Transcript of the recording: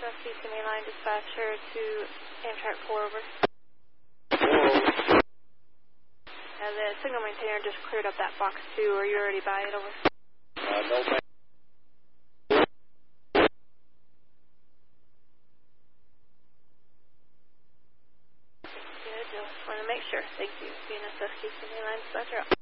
NSFC mainline dispatcher to Amtrak 4 over. The signal maintainer just cleared up that box too. Are you already by it? Over. No, ma'am. Good. Just want to make sure. Thank you. NSFC mainline dispatcher.